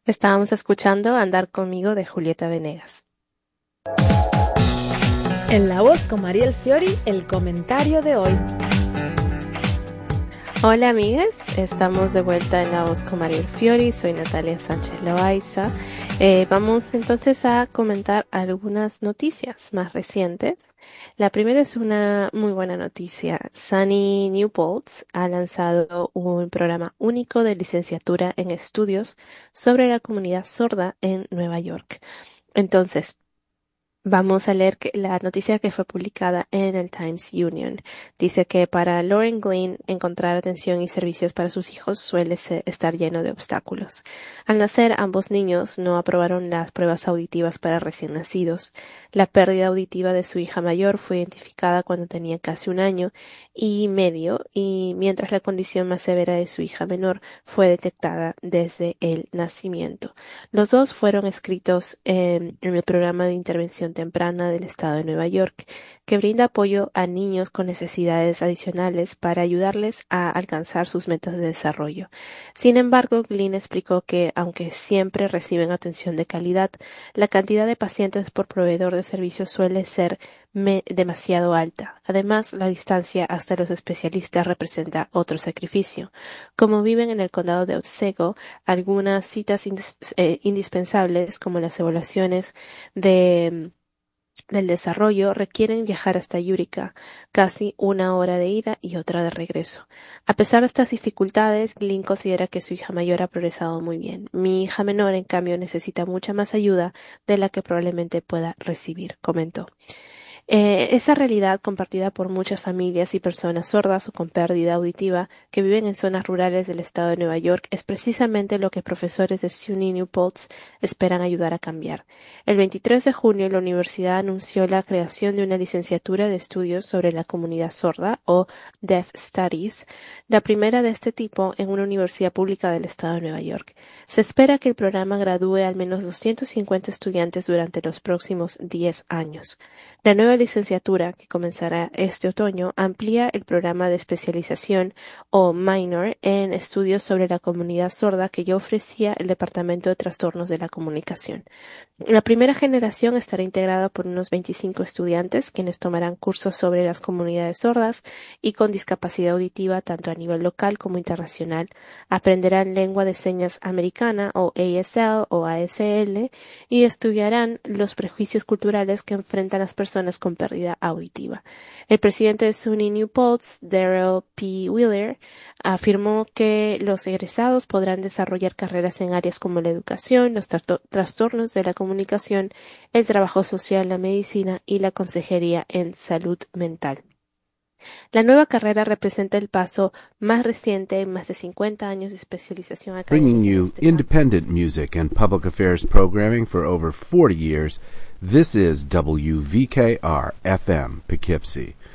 Estábamos escuchando Andar conmigo de Julieta Venegas. En La Voz con Mariel Fiori, el comentario de hoy. Hola amigas, estamos de vuelta en La Voz con Mariel Fiori, soy Natalia Sánchez Loaiza. Vamos entonces a comentar algunas noticias más recientes. La primera es una muy buena noticia. SUNY New Paltz ha lanzado un programa único de licenciatura en estudios sobre la comunidad sorda en Nueva York. Entonces, vamos a leer la noticia que fue publicada en el Times Union. Dice que para Lauren Glenn encontrar atención y servicios para sus hijos suele estar lleno de obstáculos. Al nacer, ambos niños no aprobaron las pruebas auditivas para recién nacidos. La pérdida auditiva de su hija mayor fue identificada cuando tenía casi 1 año y medio, y mientras la condición más severa de su hija menor fue detectada desde el nacimiento. Los dos fueron escritos en el programa de intervención temprana del estado de Nueva York, que brinda apoyo a niños con necesidades adicionales para ayudarles a alcanzar sus metas de desarrollo. Sin embargo, Glynn explicó que, aunque siempre reciben atención de calidad, la cantidad de pacientes por proveedor de servicios suele ser demasiado alta. Además, la distancia hasta los especialistas representa otro sacrificio. Como viven en el condado de Otsego, algunas citas indispensables, como las evaluaciones del desarrollo, requieren viajar hasta Utica, casi 1 hora de ida y otra de regreso. A pesar de estas dificultades, Glynn considera que su hija mayor ha progresado muy bien. Mi hija menor, en cambio, necesita mucha más ayuda de la que probablemente pueda recibir, comentó. Esa realidad compartida por muchas familias y personas sordas o con pérdida auditiva que viven en zonas rurales del estado de Nueva York es precisamente lo que profesores de SUNY New Paltz esperan ayudar a cambiar. El 23 de junio, la universidad anunció la creación de una licenciatura de estudios sobre la comunidad sorda, o Deaf Studies, la primera de este tipo en una universidad pública del estado de Nueva York. Se espera que el programa gradúe al menos 250 estudiantes durante los próximos 10 años. La nueva licenciatura, que comenzará este otoño, amplía el programa de especialización o minor en estudios sobre la comunidad sorda que ya ofrecía el Departamento de Trastornos de la Comunicación. La primera generación estará integrada por unos 25 estudiantes, quienes tomarán cursos sobre las comunidades sordas y con discapacidad auditiva tanto a nivel local como internacional. Aprenderán lengua de señas americana, o ASL o ASL, y estudiarán los prejuicios culturales que enfrentan las personas con pérdida auditiva. El presidente de SUNY New Paltz, Darrell P. Wheeler, afirmó que los egresados podrán desarrollar carreras en áreas como la educación, los trastornos de la comunicación, el trabajo social, la medicina y la consejería en salud mental. La nueva carrera representa el paso más reciente en más de 50 años de especialización académica. Bringing you independent music and public affairs programming for over 40 years, this is WVKR-FM Poughkeepsie.